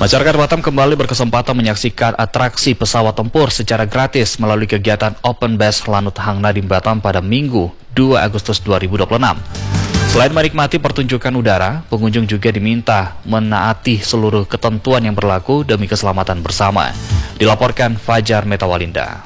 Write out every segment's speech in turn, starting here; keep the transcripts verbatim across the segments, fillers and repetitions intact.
Masyarakat Batam kembali berkesempatan menyaksikan atraksi pesawat tempur secara gratis melalui kegiatan Open Base Lanut Hang Nadiem Batam pada Minggu dua Agustus dua ribu dua puluh enam. Selain menikmati pertunjukan udara, pengunjung juga diminta menaati seluruh ketentuan yang berlaku demi keselamatan bersama. Dilaporkan Fajar Metawalinda.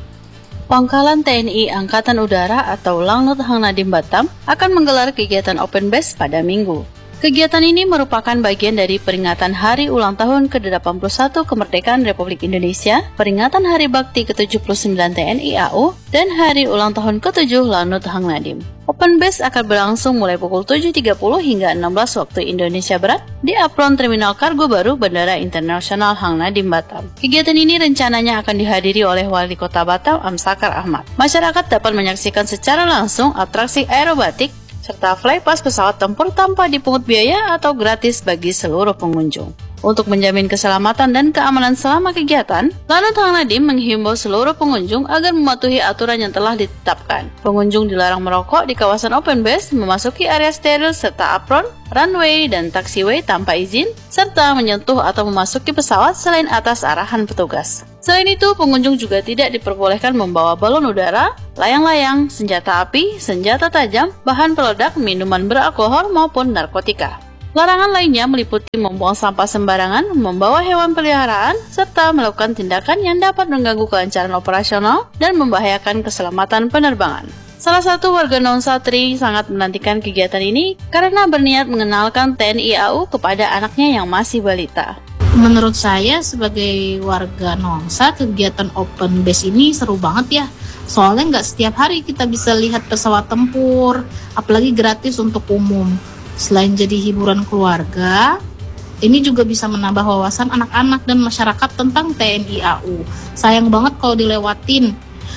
Pangkalan T N I Angkatan Udara atau Lanut Hang Nadiem Batam akan menggelar kegiatan Open Base pada Minggu. Kegiatan ini merupakan bagian dari peringatan Hari Ulang Tahun ke delapan puluh satu Kemerdekaan Republik Indonesia, peringatan Hari Bakti ke tujuh puluh sembilan T N I A U, dan Hari Ulang Tahun ke tujuh Lanut Hang Nadiem. Open Base akan berlangsung mulai pukul tujuh tiga puluh hingga enam belas waktu Indonesia Barat di apron Terminal Kargo Baru Bandara Internasional Hang Nadiem Batam. Kegiatan ini rencananya akan dihadiri oleh Wali Kota Batam Amsakar Ahmad. Masyarakat dapat menyaksikan secara langsung atraksi aerobatik serta flypass pesawat tempur tanpa dipungut biaya atau gratis bagi seluruh pengunjung. Untuk menjamin keselamatan dan keamanan selama kegiatan, Lanut Hang Nadiem menghimbau seluruh pengunjung agar mematuhi aturan yang telah ditetapkan. Pengunjung dilarang merokok di kawasan Open Base, memasuki area steril serta apron, runway, dan taxiway tanpa izin, serta menyentuh atau memasuki pesawat selain atas arahan petugas. Selain itu, pengunjung juga tidak diperbolehkan membawa balon udara, layang-layang, senjata api, senjata tajam, bahan peledak, minuman beralkohol maupun narkotika. Larangan lainnya meliputi membuang sampah sembarangan, membawa hewan peliharaan, serta melakukan tindakan yang dapat mengganggu kelancaran operasional dan membahayakan keselamatan penerbangan. Salah satu warga Non-Satri sangat menantikan kegiatan ini karena berniat mengenalkan T N I A U kepada anaknya yang masih balita. Menurut saya sebagai warga Nongsa, kegiatan Open Base ini seru banget ya. Soalnya nggak setiap hari kita bisa lihat pesawat tempur, apalagi gratis untuk umum. Selain jadi hiburan keluarga, ini juga bisa menambah wawasan anak-anak dan masyarakat tentang T N I A U. Sayang banget kalau dilewatin.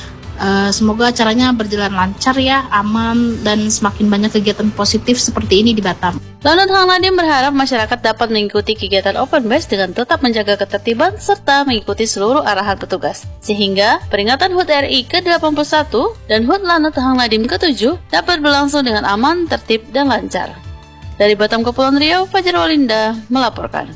Uh, semoga acaranya berjalan lancar ya, aman, dan semakin banyak kegiatan positif seperti ini di Batam. Lanut Hang Nadiem berharap masyarakat dapat mengikuti kegiatan Open Base dengan tetap menjaga ketertiban serta mengikuti seluruh arahan petugas, sehingga peringatan H U T R I ke delapan puluh satu dan H U T Lanut Hang Nadiem ke tujuh dapat berlangsung dengan aman, tertib, dan lancar. Dari Batam Kepulauan Riau, Fajar Walinda melaporkan.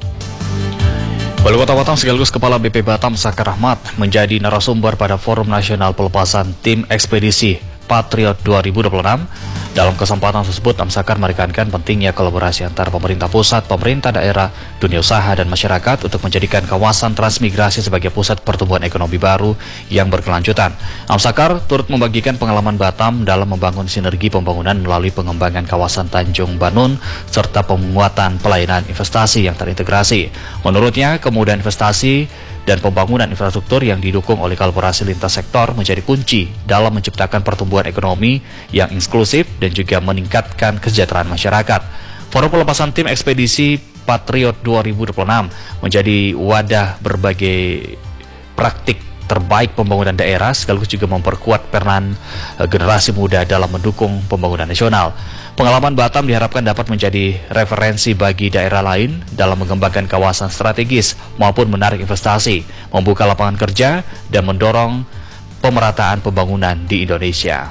Wali Kota Batam sekaligus Kepala B P Batam Sakar Ahmad menjadi narasumber pada Forum Nasional Pelepasan Tim Ekspedisi Patriot dua ribu dua puluh enam. Dalam kesempatan tersebut, Amsakar menekankan pentingnya kolaborasi antara pemerintah pusat, pemerintah daerah, dunia usaha, dan masyarakat untuk menjadikan kawasan transmigrasi sebagai pusat pertumbuhan ekonomi baru yang berkelanjutan. Amsakar turut membagikan pengalaman Batam dalam membangun sinergi pembangunan melalui pengembangan kawasan Tanjung Banun serta penguatan pelayanan investasi yang terintegrasi. Menurutnya, kemudahan investasi dan pembangunan infrastruktur yang didukung oleh kolaborasi lintas sektor menjadi kunci dalam menciptakan pertumbuhan ekonomi yang inklusif dan juga meningkatkan kesejahteraan masyarakat. Forum Pelepasan Tim Ekspedisi Patriot dua ribu dua puluh enam menjadi wadah berbagai praktik terbaik pembangunan daerah sekaligus juga memperkuat peran uh, generasi muda dalam mendukung pembangunan nasional. Pengalaman Batam diharapkan dapat menjadi referensi bagi daerah lain dalam mengembangkan kawasan strategis maupun menarik investasi, membuka lapangan kerja, dan mendorong pemerataan pembangunan di Indonesia.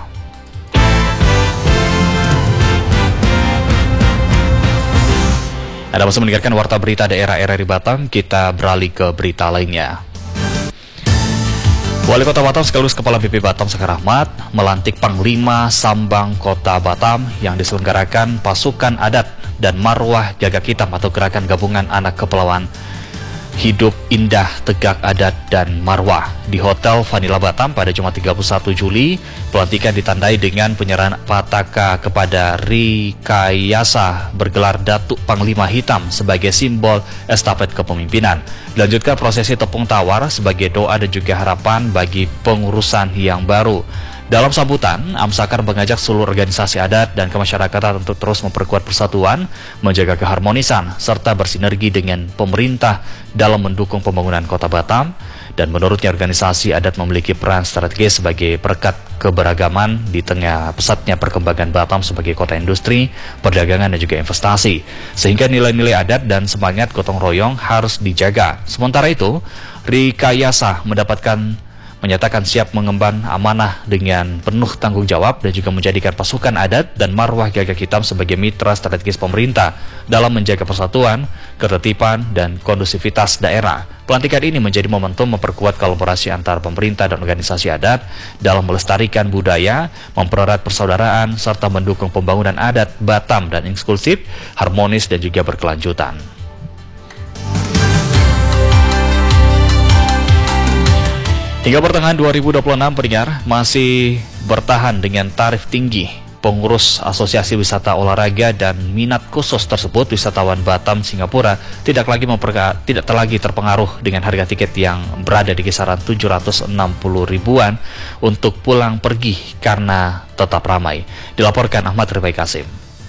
Anda masih mendengarkan Warta Berita Daerah R R I Batam, kita beralih ke berita lainnya. Wali Kota Batam sekaligus Kepala B P Batam Sakar Ahmad melantik Panglima Sambang Kota Batam yang diselenggarakan pasukan adat dan marwah jaga kitab atau gerakan gabungan anak kepulauan Hidup Indah Tegak Adat dan Marwah di Hotel Vanilla Batam pada Jumat tiga puluh satu Juli. Pelantikan ditandai dengan penyerahan pataka kepada Rikayasa bergelar Datuk Panglima Hitam sebagai simbol estafet kepemimpinan. Dilanjutkan prosesi tepung tawar sebagai doa dan juga harapan bagi pengurusan yang baru. Dalam sambutan, Amsakar mengajak seluruh organisasi adat dan kemasyarakatan untuk terus memperkuat persatuan, menjaga keharmonisan, serta bersinergi dengan pemerintah dalam mendukung pembangunan Kota Batam. Dan menurutnya organisasi adat memiliki peran strategis sebagai perekat keberagaman di tengah pesatnya perkembangan Batam sebagai kota industri, perdagangan, dan juga investasi. Sehingga nilai-nilai adat dan semangat gotong royong harus dijaga. Sementara itu, Rikayasa mendapatkan menyatakan siap mengemban amanah dengan penuh tanggung jawab dan juga menjadikan pasukan adat dan marwah Gagak Hitam sebagai mitra strategis pemerintah dalam menjaga persatuan, ketertiban, dan kondusivitas daerah. Pelantikan ini menjadi momentum memperkuat kolaborasi antara pemerintah dan organisasi adat dalam melestarikan budaya, mempererat persaudaraan, serta mendukung pembangunan adat Batam dan inklusif, harmonis, dan juga berkelanjutan. Hingga pertengahan dua ribu dua puluh enam, pendengar, masih bertahan dengan tarif tinggi. Pengurus Asosiasi Wisata Olahraga dan Minat Khusus tersebut, wisatawan Batam Singapura, tidak lagi memperka, tidak lagi terpengaruh dengan harga tiket yang berada di kisaran tujuh ratus enam puluh ribuan untuk pulang pergi karena tetap ramai. Dilaporkan Ahmad Rifai Kasim.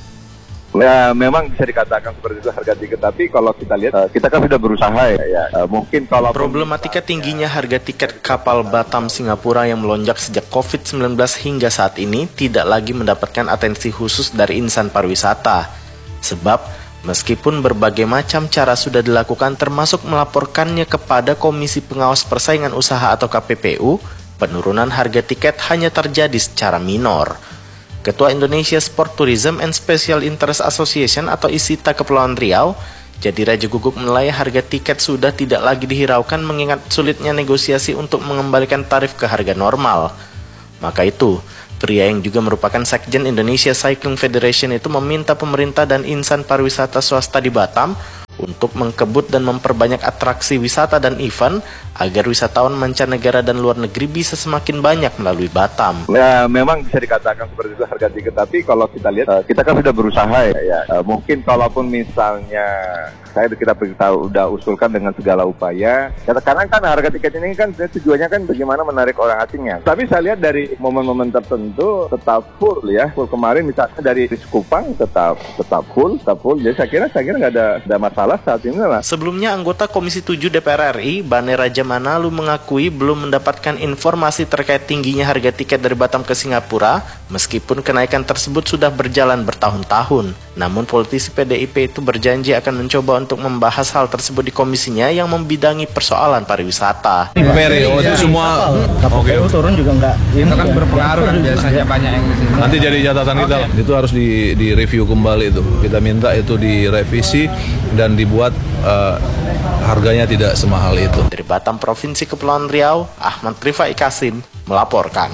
Ya, memang bisa dikatakan seperti itu harga tiket, tapi kalau kita lihat, uh, kita kan sudah berusaha ya, ya uh, mungkin kalau... Problematika tingginya harga tiket kapal Batam Singapura yang melonjak sejak covid sembilan belas hingga saat ini tidak lagi mendapatkan atensi khusus dari insan pariwisata. Sebab, meskipun berbagai macam cara sudah dilakukan termasuk melaporkannya kepada Komisi Pengawas Persaingan Usaha atau K P P U, penurunan harga tiket hanya terjadi secara minor. Ketua Indonesia Sport Tourism and Special Interest Association atau I S I T A Kepulauan Riau, Jadi Raja Guguk menilai harga tiket sudah tidak lagi dihiraukan mengingat sulitnya negosiasi untuk mengembalikan tarif ke harga normal. Maka itu, pria yang juga merupakan Sekjen Indonesia Cycling Federation itu meminta pemerintah dan insan pariwisata swasta di Batam untuk mengkebut dan memperbanyak atraksi wisata dan event agar wisatawan mancanegara dan luar negeri bisa semakin banyak melalui Batam. Ya, memang bisa dikatakan seperti itu harga tiket, tapi kalau kita lihat, kita kan sudah berusaha ya. ya. Mungkin kalaupun misalnya saya kita kita udah usulkan dengan segala upaya, ya, karena kan harga tiket ini kan tujuannya kan bagaimana menarik orang asingnya. Tapi saya lihat dari momen-momen tertentu tetap full ya. Full kemarin misalnya dari Kupang tetap tetap full, tetap full. Jadi saya kira saya kira nggak ada ada masalah saat ini lah. Sebelumnya anggota Komisi tujuh D P R R I, Bane Raja Manalu mengakui belum mendapatkan informasi terkait tingginya harga tiket dari Batam ke Singapura, meskipun kenaikan tersebut sudah berjalan bertahun-tahun. Namun politisi P D I P itu berjanji akan mencoba untuk membahas hal tersebut di komisinya yang membidangi persoalan pariwisata. Periode itu semua Oke, okay. turun juga enggak. Itu kan berpengaruh kan biasanya banyak yang di sini. Nanti jadi catatan kita lah. Itu harus di di review kembali itu. Kita minta itu direvisi dan dibuat uh, harganya tidak semahal itu. Dari Batam Provinsi Kepulauan Riau, Ahmad Rifai Kasim melaporkan.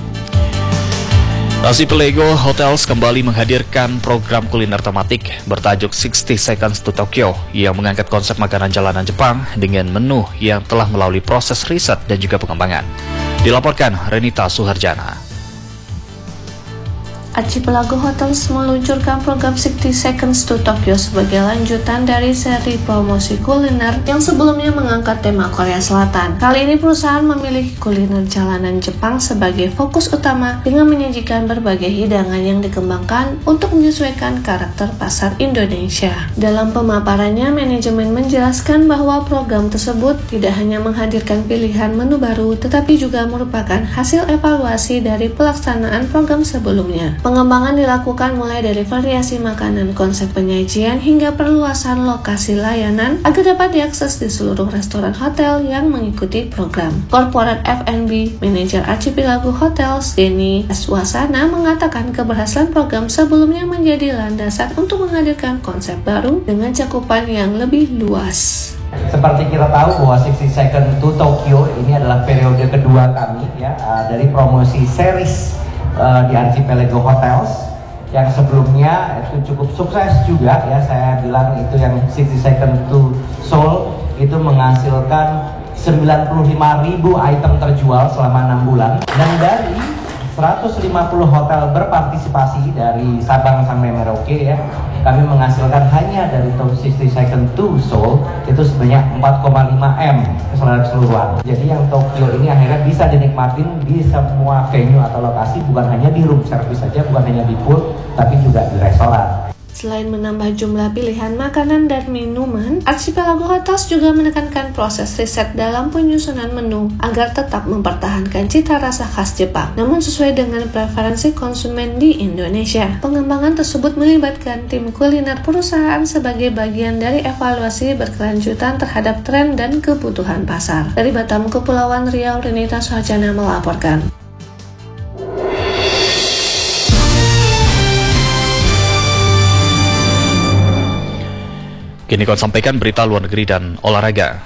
Archipelago Hotels kembali menghadirkan program kuliner tematik bertajuk sixty seconds to Tokyo yang mengangkat konsep makanan jalanan Jepang dengan menu yang telah melalui proses riset dan juga pengembangan. Dilaporkan Renita Suharjana. Archipelago Hotels meluncurkan program sixty seconds to Tokyo sebagai lanjutan dari seri promosi kuliner yang sebelumnya mengangkat tema Korea Selatan. Kali ini perusahaan memilih kuliner jalanan Jepang sebagai fokus utama dengan menyajikan berbagai hidangan yang dikembangkan untuk menyesuaikan karakter pasar Indonesia. Dalam pemaparannya, manajemen menjelaskan bahwa program tersebut tidak hanya menghadirkan pilihan menu baru, tetapi juga merupakan hasil evaluasi dari pelaksanaan program sebelumnya. Pengembangan dilakukan mulai dari variasi makanan, konsep penyajian, hingga perluasan lokasi layanan agar dapat diakses di seluruh restoran hotel yang mengikuti program. Corporate F and B Manager Archipelago Hotels, Denny Aswasana, mengatakan keberhasilan program sebelumnya menjadi landasan untuk menghadirkan konsep baru dengan cakupan yang lebih luas. Seperti kita tahu bahwa sixty seconds to Tokyo ini adalah periode kedua kami ya dari promosi series Uh, di Archipelago Hotels yang sebelumnya itu cukup sukses juga ya, saya bilang itu yang sixty seconds to Seoul itu menghasilkan sembilan puluh lima ribu item terjual selama enam bulan, dan dari seratus lima puluh hotel berpartisipasi dari Sabang sampai Merauke ya, kami menghasilkan hanya dari top sixty seconds to Seoul itu sebanyak empat koma lima M keseluruhan. Jadi yang Tokyo ini akhirnya bisa dinikmatin di semua venue atau lokasi, bukan hanya di room service saja, bukan hanya di pool, tapi juga di restoran. Selain menambah jumlah pilihan makanan dan minuman, Archipelago Hotels juga menekankan proses riset dalam penyusunan menu agar tetap mempertahankan cita rasa khas Jepang, namun sesuai dengan preferensi konsumen di Indonesia. Pengembangan tersebut melibatkan tim kuliner perusahaan sebagai bagian dari evaluasi berkelanjutan terhadap tren dan kebutuhan pasar. Dari Batam, Kepulauan Riau, Renita Suhajana melaporkan. Kini kau sampaikan berita luar negeri dan olahraga.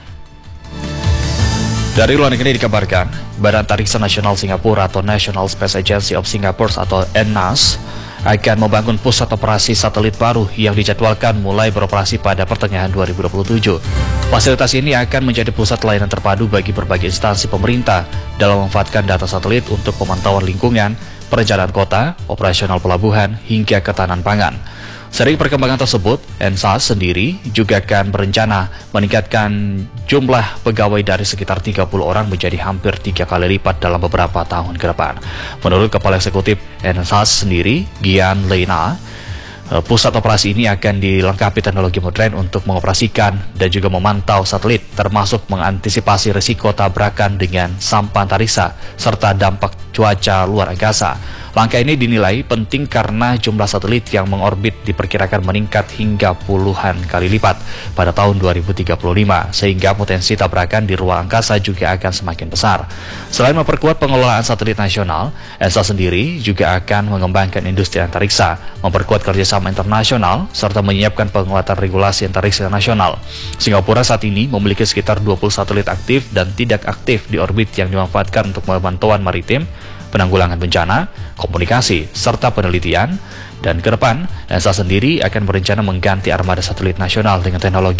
Dari luar negeri dikabarkan, Badan Antariksa Nasional Singapura atau National Space Agency of Singapore atau N A S akan membangun pusat operasi satelit baru yang dijadwalkan mulai beroperasi pada pertengahan dua ribu dua puluh tujuh. Fasilitas ini akan menjadi pusat layanan terpadu bagi berbagai instansi pemerintah dalam memanfaatkan data satelit untuk pemantauan lingkungan, perencanaan kota, operasional pelabuhan, hingga ketahanan pangan. Seiring perkembangan tersebut, N S A S sendiri juga akan berencana meningkatkan jumlah pegawai dari sekitar tiga puluh orang menjadi hampir tiga kali lipat dalam beberapa tahun ke depan. Menurut Kepala Eksekutif N S A S sendiri, Gian Leina, pusat operasi ini akan dilengkapi teknologi modern untuk mengoperasikan dan juga memantau satelit, termasuk mengantisipasi risiko tabrakan dengan sampah antariksa serta dampak cuaca luar angkasa. Langkah ini dinilai penting karena jumlah satelit yang mengorbit diperkirakan meningkat hingga puluhan kali lipat pada tahun dua ribu tiga puluh lima, sehingga potensi tabrakan di ruang angkasa juga akan semakin besar. Selain memperkuat pengelolaan satelit nasional, N S A sendiri juga akan mengembangkan industri antariksa, memperkuat kerjasama internasional, serta menyiapkan penguatan regulasi antariksa nasional. Singapura saat ini memiliki sekitar dua puluh satelit aktif dan tidak aktif di orbit yang dimanfaatkan untuk pemantauan maritim, penanggulangan bencana, komunikasi, serta penelitian. Dan ke depan, N A S A sendiri akan berencana mengganti armada satelit nasional dengan teknologi